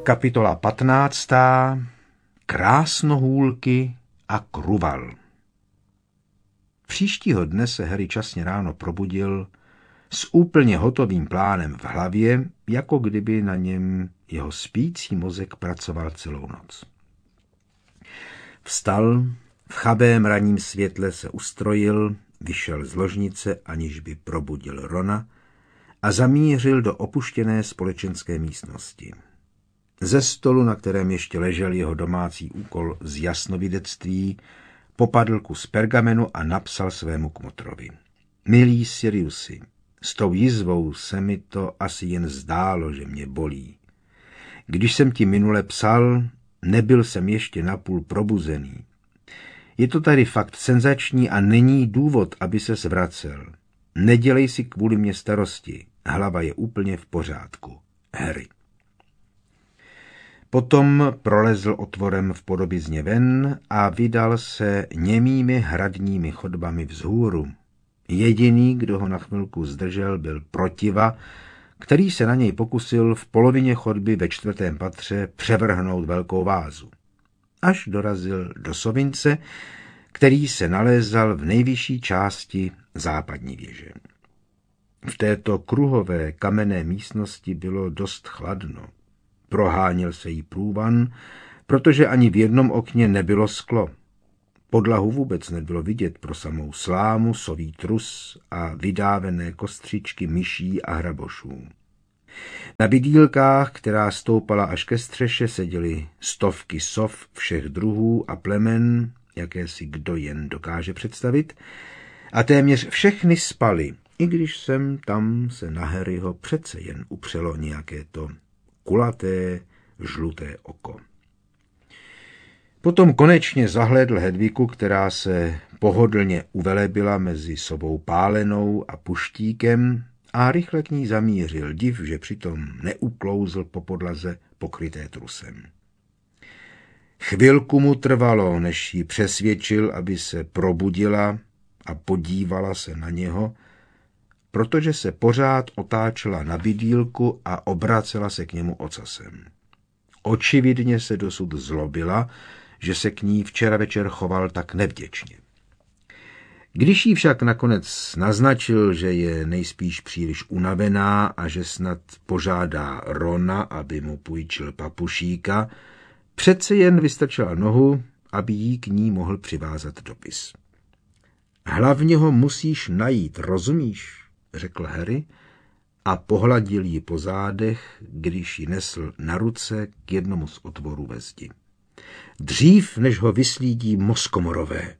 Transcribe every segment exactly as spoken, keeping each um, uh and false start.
Kapitola patnáctá. Krásnohůlky a Kruval. Příštího dne se Harry časně ráno probudil s úplně hotovým plánem v hlavě, jako kdyby na něm jeho spící mozek pracoval celou noc. Vstal, v chabém ranním světle se ustrojil, vyšel z ložnice, aniž by probudil Rona, a zamířil do opuštěné společenské místnosti. Ze stolu, na kterém ještě ležel jeho domácí úkol z jasnovidectví, popadl kus pergamenu a napsal svému kmotrovi. Milý Siriusi, s tou jizvou se mi to asi jen zdálo, že mě bolí. Když jsem ti minule psal, nebyl jsem ještě napůl probuzený. Je to tady fakt senzační a není důvod, aby se zvracel. Nedělej si kvůli mě starosti, hlava je úplně v pořádku. Harry. Potom prolezl otvorem v podobizně ven a vydal se němými hradními chodbami vzhůru. Jediný, kdo ho na chvilku zdržel, byl Protiva, který se na něj pokusil v polovině chodby ve čtvrtém patře převrhnout velkou vázu. Až dorazil do sovince, který se nalézal v nejvyšší části západní věže. V této kruhové kamenné místnosti bylo dost chladno. Proháněl se jí průvan, protože ani v jednom okně nebylo sklo. Podlahu vůbec nebylo vidět pro samou slámu, sový trus a vydávené kostřičky myší a hrabošů. Na bydýlkách, která stoupala až ke střeše, seděly stovky sov všech druhů a plemen, jaké si kdo jen dokáže představit, a téměř všechny spaly, i když sem tam se na Harryho přece jen upřelo nějaké to kulaté, žluté oko. Potom konečně zahlédl Hedviku, která se pohodlně uvelebila mezi sobou pálenou a puštíkem, a rychle k ní zamířil, div, že přitom neuklouzl po podlaze pokryté trusem. Chvilku mu trvalo, než ji přesvědčil, aby se probudila a podívala se na něho, protože se pořád otáčela na bydýlku a obracela se k němu ocasem. Očividně se dosud zlobila, že se k ní včera večer choval tak nevděčně. Když jí však nakonec naznačil, že je nejspíš příliš unavená a že snad požádá Rona, aby mu půjčil papušíka, přece jen vystrčila nohu, aby jí k ní mohl přivázat dopis. Hlavně ho musíš najít, rozumíš? Řekl Harry a pohladil ji po zádech, když ji nesl na ruce k jednomu z otvorů ve zdi. Dřív, než ho vyslídí moskomorové.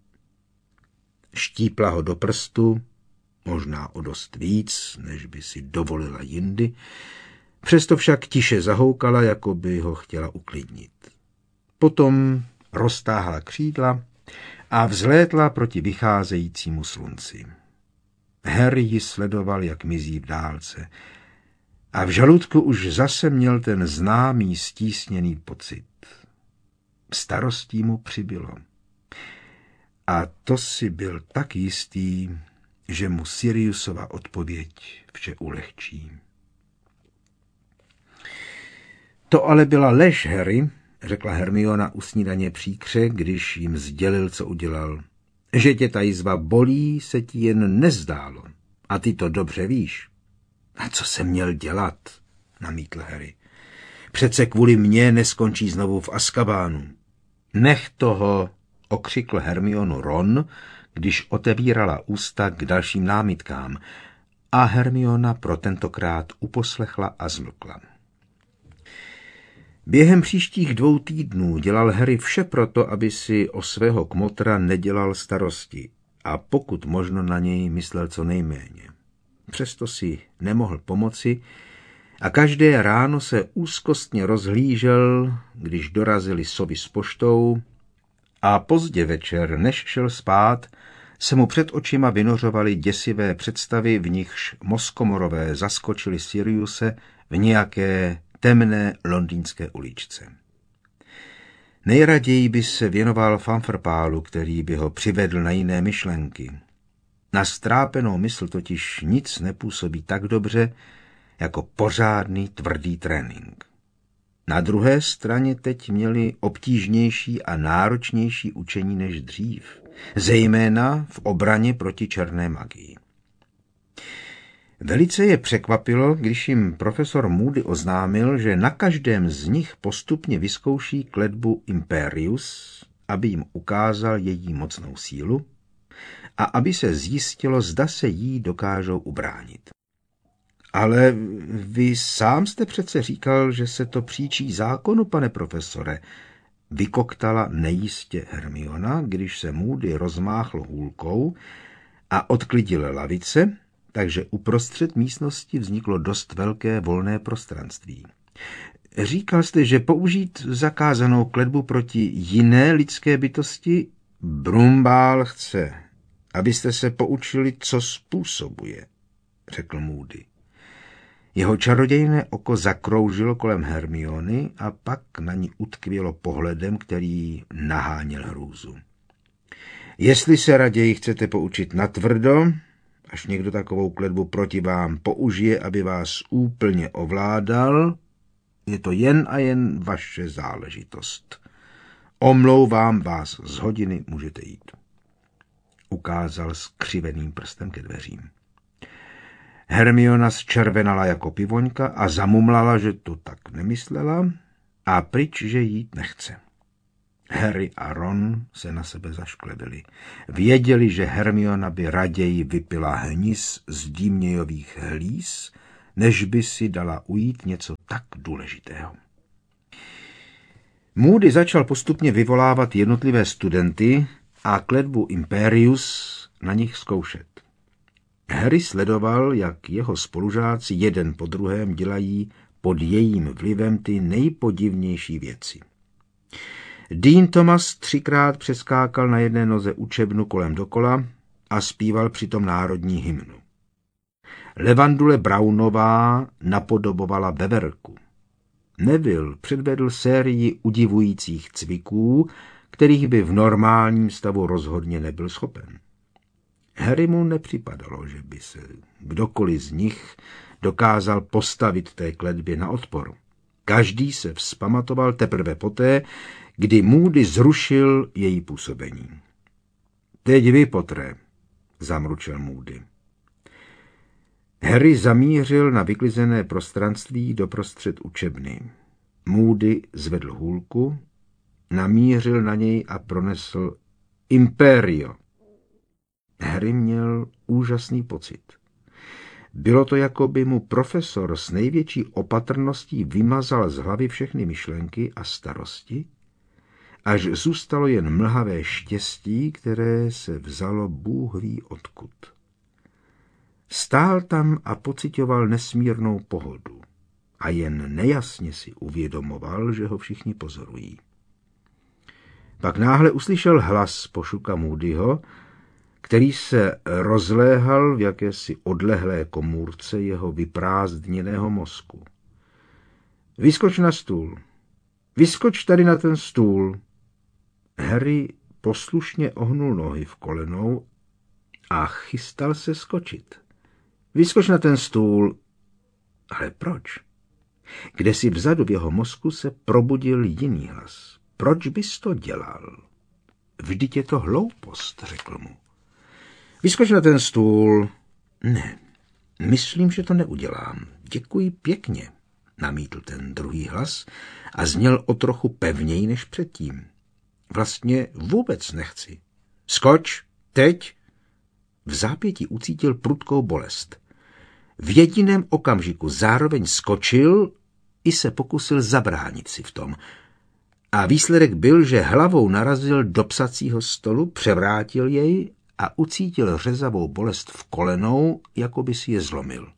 Štípla ho do prstu, možná o dost víc, než by si dovolila jindy, přesto však tiše zahoukala, jako by ho chtěla uklidnit. Potom roztáhla křídla a vzlétla proti vycházejícímu slunci. Harry ji sledoval, jak mizí v dálce, a v žaludku už zase měl ten známý stísněný pocit. Starostí mu přibylo. A to si byl tak jistý, že mu Siriusova odpověď vše ulehčí. To ale byla lež, Harry, řekla Hermiona u snídaně příkře, když jim sdělil, co udělal. Že tě ta jizva bolí, se ti jen nezdálo. A ty to dobře víš. A co jsem měl dělat? Namítl Harry. Přece kvůli mně neskončí znovu v Azkabánu. Nech toho, okřikl Hermionu Ron, když otevírala ústa k dalším námitkám, a Hermiona pro tentokrát uposlechla a zmlkla. Během příštích dvou týdnů dělal Harry vše proto, aby si o svého kmotra nedělal starosti a pokud možno na něj myslel co nejméně. Přesto si nemohl pomoci a každé ráno se úzkostně rozhlížel, když dorazili sovy s poštou, a pozdě večer, než šel spát, se mu před očima vynořovaly děsivé představy, v nichž moskomorové zaskočili Siriuse v nějaké temné londýnské uličce. Nejraději by se věnoval fanfrpálu, který by ho přivedl na jiné myšlenky. Na strápenou mysl totiž nic nepůsobí tak dobře, jako pořádný tvrdý trénink. Na druhé straně teď měli obtížnější a náročnější učení než dřív, zejména v obraně proti černé magii. Velice je překvapilo, když jim profesor Moody oznámil, že na každém z nich postupně vyzkouší kletbu Imperius, aby jim ukázal její mocnou sílu a aby se zjistilo, zda se jí dokážou ubránit. Ale vy sám jste přece říkal, že se to příčí zákonu, pane profesore, vykoktala nejistě Hermiona, když se Moody rozmáchl hůlkou a odklidil lavice, takže uprostřed místnosti vzniklo dost velké volné prostranství. Říkal jste, že použít zakázanou kletbu proti jiné lidské bytosti? Brumbál chce, abyste se poučili, co způsobuje, řekl Moody. Jeho čarodějné oko zakroužilo kolem Hermiony a pak na ní utkvělo pohledem, který naháněl hrůzu. Jestli se raději chcete poučit natvrdo, až někdo takovou kletbu proti vám použije, aby vás úplně ovládal, je to jen a jen vaše záležitost. Omlouvám vás, z hodiny můžete jít. Ukázal skřiveným prstem ke dveřím. Hermiona zčervenala jako pivoňka a zamumlala, že to tak nemyslela a pryč, že jít nechce. Harry a Ron se na sebe zašklebili. Věděli, že Hermiona by raději vypila hnis z dímnějových hlíz, než by si dala ujít něco tak důležitého. Moody začal postupně vyvolávat jednotlivé studenty a kletbu Imperius na nich zkoušet. Harry sledoval, jak jeho spolužáci jeden po druhém dělají pod jejím vlivem ty nejpodivnější věci. Dean Thomas třikrát přeskákal na jedné noze učebnu kolem dokola a zpíval přitom národní hymnu. Levandule Brownová napodobovala Beverku. Neville předvedl sérii udivujících cviků, kterých by v normálním stavu rozhodně nebyl schopen. Harry mu nepřipadalo, že by se kdokoliv z nich dokázal postavit té kletbě na odpor. Každý se vzpamatoval teprve poté, kdy Moody zrušil její působení. Teď vy, Pottere, zamručel Moody. Harry zamířil na vyklizené prostranství doprostřed učebny. Moody zvedl hůlku, namířil na něj a pronesl Imperio. Harry měl úžasný pocit. Bylo to, jako by mu profesor s největší opatrností vymazal z hlavy všechny myšlenky a starosti, až zůstalo jen mlhavé štěstí, které se vzalo Bůh ví odkud. Stál tam a pocitoval nesmírnou pohodu a jen nejasně si uvědomoval, že ho všichni pozorují. Pak náhle uslyšel hlas pošuka Moodyho, který se rozléhal v jakési odlehlé komůrce jeho vyprázdněného mozku. Vyskoč na stůl. Vyskoč tady na ten stůl. Harry poslušně ohnul nohy v kolenou a chystal se skočit. Vyskoč na ten stůl. Ale proč? Kdesi vzadu v jeho mozku se probudil jiný hlas. Proč bys to dělal? Vždyť je to hloupost, řekl mu. Vyskoč na ten stůl. Ne, myslím, že to neudělám. Děkuji pěkně, namítl ten druhý hlas a zněl o trochu pevněji než předtím. Vlastně vůbec nechci. Skoč, teď. V zápětí ucítil prudkou bolest. V jediném okamžiku zároveň skočil i se pokusil zabránit si v tom. A výsledek byl, že hlavou narazil do psacího stolu, převrátil jej a ucítil řezavou bolest v kolenou, jako by si je zlomil.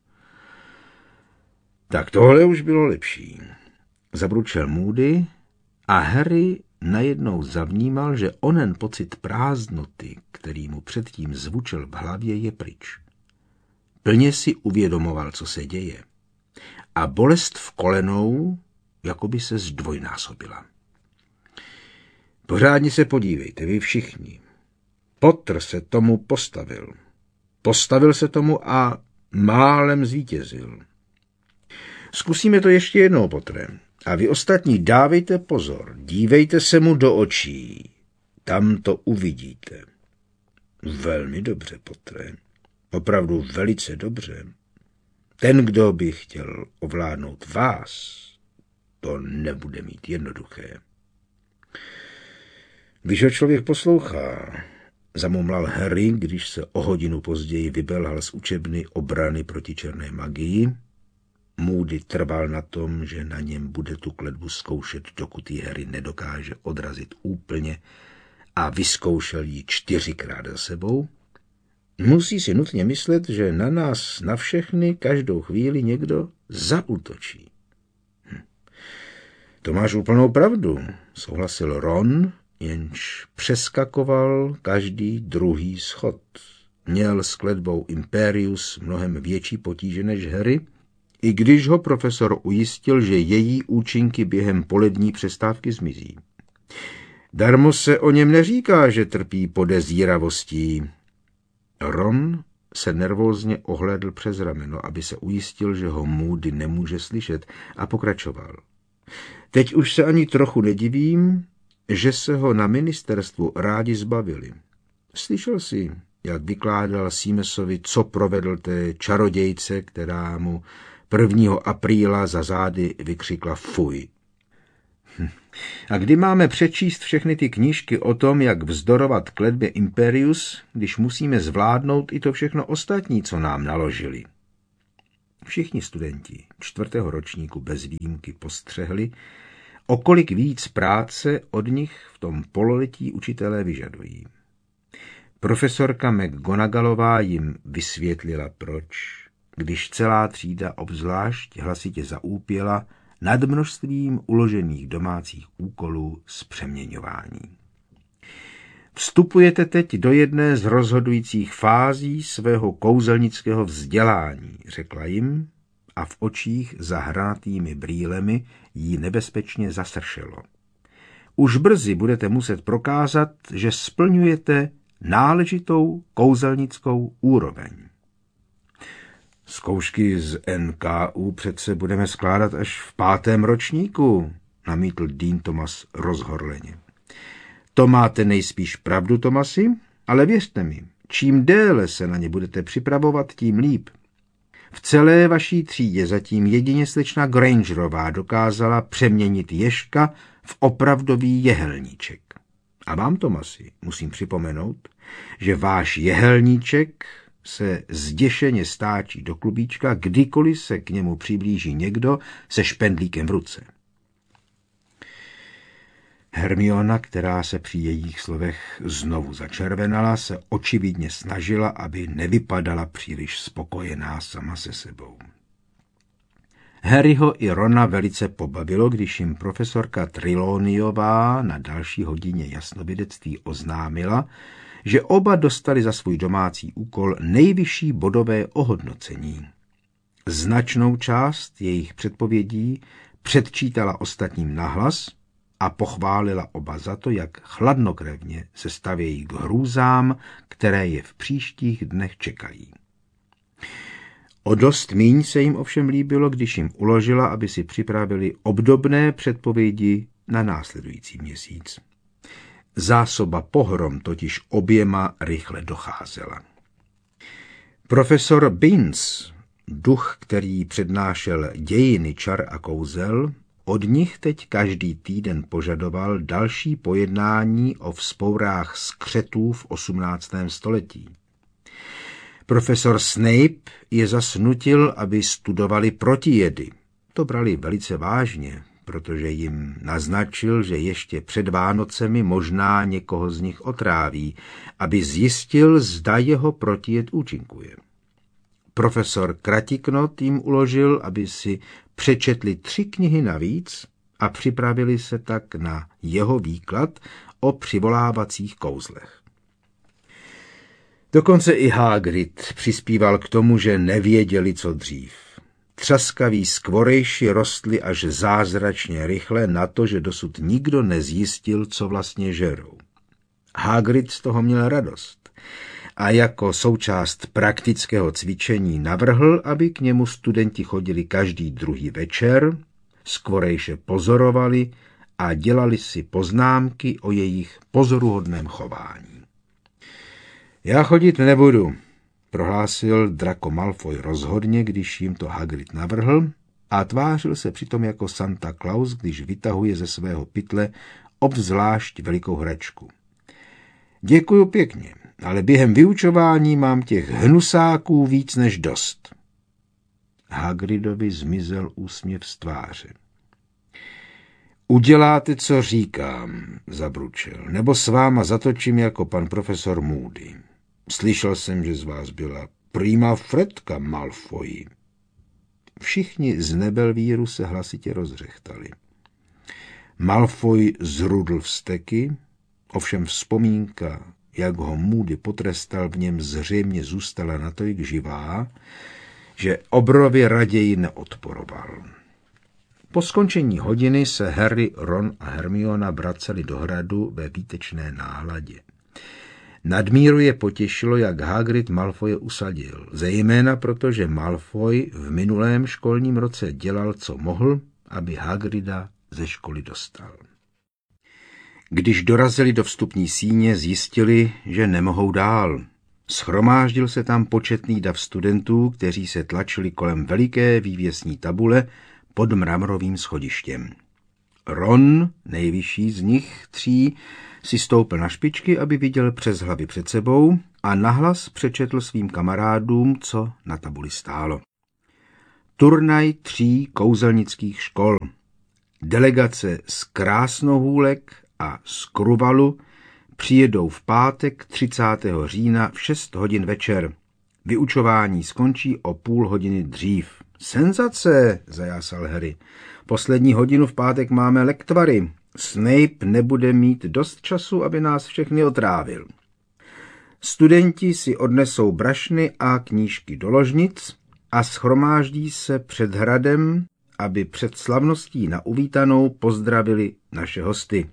Tak tohle už bylo lepší. Zabručel Moody a Harry najednou zavnímal, že onen pocit prázdnoty, který mu předtím zvučel v hlavě, je pryč. Plně si uvědomoval, co se děje. A bolest v kolenou jako by se zdvojnásobila. Pořádně se podívejte, vy všichni. Potter se tomu postavil. Postavil se tomu a málem zvítězil. Zkusíme to ještě jednou, Pottere. A vy ostatní dávejte pozor, dívejte se mu do očí, tam to uvidíte. Velmi dobře, Potre, opravdu velice dobře. Ten, kdo by chtěl ovládnout vás, to nebude mít jednoduché. Když ho člověk poslouchá, zamumlal Harry, když se o hodinu později vybelhal z učebny obrany proti černé magii. Moody trval na tom, že na něm bude tu kletbu zkoušet, dokud ji Harry nedokáže odrazit úplně, a vyzkoušel ji čtyřikrát za sebou. Musí si nutně myslet, že na nás, na všechny, každou chvíli někdo zaútočí. Hm. To máš úplnou pravdu, souhlasil Ron, jenž přeskakoval každý druhý schod. Měl s kletbou Imperius mnohem větší potíže než Harry, i když ho profesor ujistil, že její účinky během polední přestávky zmizí. Darmo se o něm neříká, že trpí podezíravostí. Ron se nervózně ohlédl přes rameno, aby se ujistil, že ho Moody nemůže slyšet, a pokračoval. Teď už se ani trochu nedivím, že se ho na ministerstvu rádi zbavili. Slyšel jsi, jak vykládal Seamesovi, co provedl té čarodějce, která mu prvního apríla za zády vykřikla fuj. Hm. A kdy máme přečíst všechny ty knížky o tom, jak vzdorovat kletbě Imperius, když musíme zvládnout i to všechno ostatní, co nám naložili? Všichni studenti čtvrtého ročníku bez výjimky postřehli, o kolik víc práce od nich v tom pololetí učitelé vyžadují. Profesorka McGonagallová jim vysvětlila, proč, když celá třída obzvlášť hlasitě zaúpěla nad množstvím uložených domácích úkolů z přeměňování. Vstupujete teď do jedné z rozhodujících fází svého kouzelnického vzdělání, řekla jim, a v očích za hranatými brýlemi jí nebezpečně zasršelo. Už brzy budete muset prokázat, že splňujete náležitou kouzelnickou úroveň. Zkoušky z N K U přece budeme skládat až v pátém ročníku, namítl Dean Thomas rozhorleně. To máte nejspíš pravdu, Thomasi, ale věřte mi, čím déle se na ně budete připravovat, tím líp. V celé vaší třídě zatím jedině slečna Grangerová dokázala přeměnit ježka v opravdový jehelníček. A vám, Thomasi, musím připomenout, že váš jehelníček se zděšeně stáčí do klubíčka, kdykoliv se k němu přiblíží někdo se špendlíkem v ruce. Hermiona, která se při jejich slovech znovu začervenala, se očividně snažila, aby nevypadala příliš spokojená sama se sebou. Harryho i Rona velice pobavilo, když jim profesorka Trelawneyová na další hodině jasnovidectví oznámila, že oba dostali za svůj domácí úkol nejvyšší bodové ohodnocení. Značnou část jejich předpovědí předčítala ostatním nahlas a pochválila oba za to, jak chladnokrevně se stavějí k hrůzám, které je v příštích dnech čekají. O dost míň se jim ovšem líbilo, když jim uložila, aby si připravili obdobné předpovědi na následující měsíc. Zásoba pohrom totiž oběma rychle docházela. Profesor Binns, duch, který přednášel dějiny čar a kouzel, od nich teď každý týden požadoval další pojednání o vzpourách skřetů v osmnáctém století. Profesor Snape je zas nutil, aby studovali protijedy. To brali velice vážně, protože jim naznačil, že ještě před Vánocemi možná někoho z nich otráví, aby zjistil, zda jeho protijed účinkuje. Profesor Kratiknot jim uložil, aby si přečetli tři knihy navíc a připravili se tak na jeho výklad o přivolávacích kouzlech. Dokonce i Hagrid přispíval k tomu, že nevěděli, co dřív. Třaskaví skvorejši rostli až zázračně rychle na to, že dosud nikdo nezjistil, co vlastně žerou. Hagrid z toho měl radost a jako součást praktického cvičení navrhl, aby k němu studenti chodili každý druhý večer skvorejše pozorovali a dělali si poznámky o jejich pozoruhodném chování. Já chodit nebudu, prohlásil Draco Malfoy rozhodně, když jim to Hagrid navrhl, a tvářil se přitom jako Santa Claus, když vytahuje ze svého pytle obzvlášť velikou hračku. Děkuju pěkně, ale během vyučování mám těch hnusáků víc než dost. Hagridovi zmizel úsměv z tváře. Uděláte, co říkám, zabručel, nebo s váma zatočím jako pan profesor Moody. Slyšel jsem, že z vás byla prima fretka, Malfoy. Všichni z Nebelvíru se hlasitě rozřechtali. Malfoy zrudl vzteky, ovšem vzpomínka, jak ho Moody potrestal, v něm zřejmě zůstala natolik živá, že obrově raději neodporoval. Po skončení hodiny se Harry, Ron a Hermiona vraceli do hradu ve výtečné náladě. Nadmíru je potěšilo, jak Hagrid Malfoye usadil, zejména protože Malfoy v minulém školním roce dělal, co mohl, aby Hagrida ze školy dostal. Když dorazili do vstupní síně, zjistili, že nemohou dál. Shromáždil se tam početný dav studentů, kteří se tlačili kolem veliké vývěsní tabule pod mramorovým schodištěm. Ron, nejvyšší z nich tří, si stoupil na špičky, aby viděl přes hlavy před sebou a nahlas přečetl svým kamarádům, co na tabuli stálo. Turnaj tří kouzelnických škol. Delegace z Krásnohůlek a z Kruvalu přijedou v pátek třicátého října v šest hodin večer. Vyučování skončí o půl hodiny dřív. Senzace, zajásal Harry. Poslední hodinu v pátek máme lektvary. Snape nebude mít dost času, aby nás všechny otrávil. Studenti si odnesou brašny a knížky do ložnic a shromáždí se před hradem, aby před slavností na uvítanou pozdravili naše hosty.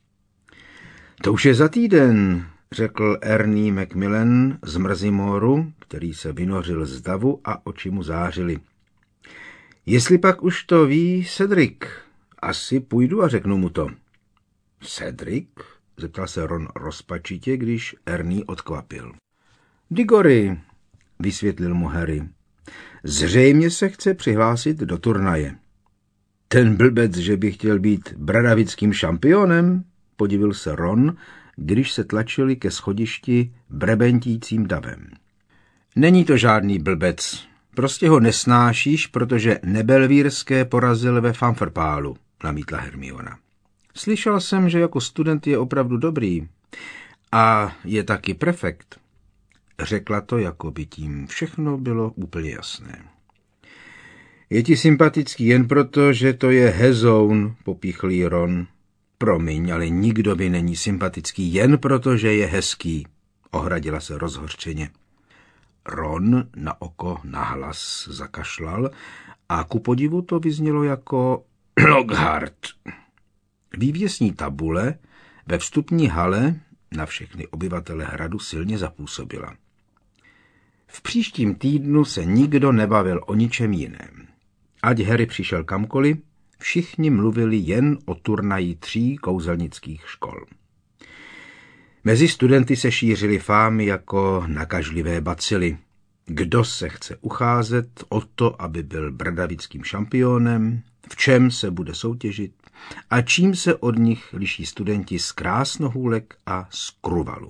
To už je za týden, řekl Ernie Macmillan z Mrzimoru, který se vynořil z davu a oči mu zářily. Jestli pak už to ví Cedric, asi půjdu a řeknu mu to. Cedric? Zeptal se Ron rozpačitě, když Ernie odkvapil. Digory, vysvětlil mu Harry. Zřejmě se chce přihlásit do turnaje. Ten blbec, že by chtěl být bradavickým šampionem, podivil se Ron, když se tlačili ke schodišti brebentícím davem. Není to žádný blbec, prostě ho nesnášíš, protože Nebelvírské porazil ve Fanfrpálu, namítla Hermiona. Slyšel jsem, že jako student je opravdu dobrý a je taky prefekt. Řekla to, jako by tím všechno bylo úplně jasné. Je ti sympatický jen proto, že to je hezoun, popíchl Ron. Promiň, ale nikdo by není sympatický jen proto, že je hezký, ohradila se rozhořčeně. Ron na oko nahlas zakašlal a ku podivu to vyznělo jako Lockhart. Vývěsní tabule ve vstupní hale na všechny obyvatele hradu silně zapůsobila. V příštím týdnu se nikdo nebavil o ničem jiném. Ať Harry přišel kamkoliv, všichni mluvili jen o turnaji tří kouzelnických škol. Mezi studenty se šířily fámy jako nakažlivé bacily. Kdo se chce ucházet o to, aby byl bradavickým šampionem, v čem se bude soutěžit a čím se od nich liší studenti z Krásnohůlek a z Kruvalu.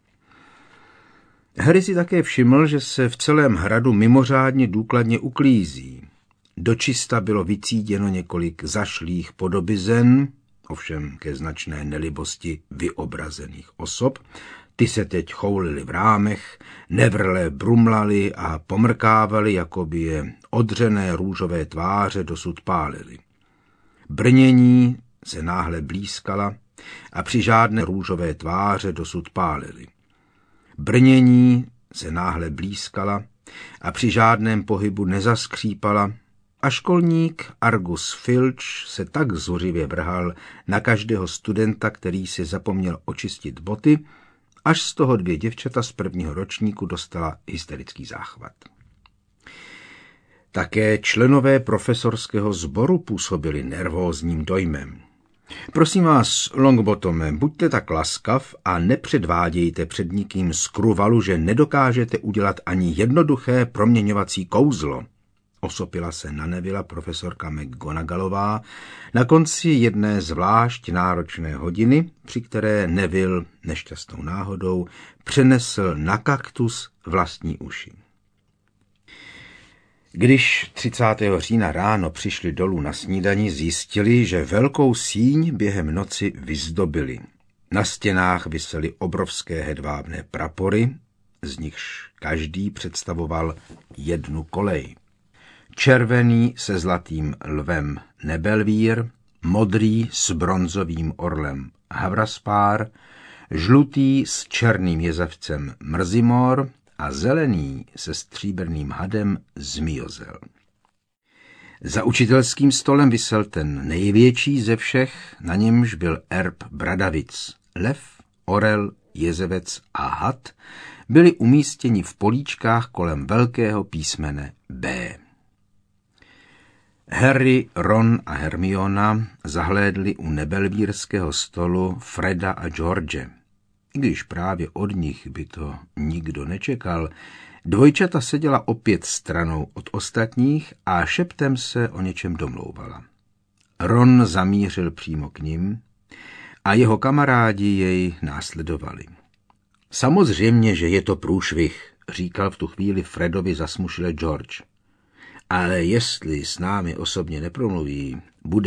Harry si také všiml, že se v celém hradu mimořádně důkladně uklízí. Dočista bylo vycíděno několik zašlých podobizen, ovšem ke značné nelibosti vyobrazených osob. Ty se teď choulily v rámech, nevrle brumlali a pomrkávali, jako by je odřené růžové tváře dosud pálily. Brnění se náhle blízkala a při žádné růžové tváře dosud pálily. Brnění se náhle blízkala a při žádném pohybu nezaskřípala a školník Argus Filch se tak zuřivě vrhal na každého studenta, který si zapomněl očistit boty, až z toho dvě děvčata z prvního ročníku dostala hysterický záchvat. Také členové profesorského sboru působili nervózním dojmem. Prosím vás, Longbotome, buďte tak laskav a nepředvádějte před nikým z Kruvalu, že nedokážete udělat ani jednoduché proměňovací kouzlo. Osopila se na Nevilla profesorka McGonagallová na konci jedné zvlášť náročné hodiny, při které Neville nešťastnou náhodou přenesl na kaktus vlastní uši. Když třicátého října ráno přišli dolů na snídani, zjistili, že velkou síň během noci vyzdobili. Na stěnách visely obrovské hedvábné prapory, z nichž každý představoval jednu kolej. Červený se zlatým lvem Nebelvír, modrý s bronzovým orlem Havraspár, žlutý s černým jezevcem Mrzimor a zelený se stříbrným hadem Zmiozel. Za učitelským stolem visel ten největší ze všech, na němž byl erb Bradavic. Lev, orel, jezevec a had byli umístěni v políčkách kolem velkého písmene B. Harry, Ron a Hermiona zahlédli u nebelvírského stolu Freda a George. I když právě od nich by to nikdo nečekal, dvojčata seděla opět stranou od ostatních a šeptem se o něčem domlouvala. Ron zamířil přímo k nim a jeho kamarádi jej následovali. Samozřejmě, že je to průšvih, říkal v tu chvíli Fredovi zasmušile George. Ale jestli s námi osobně nepromluví, bude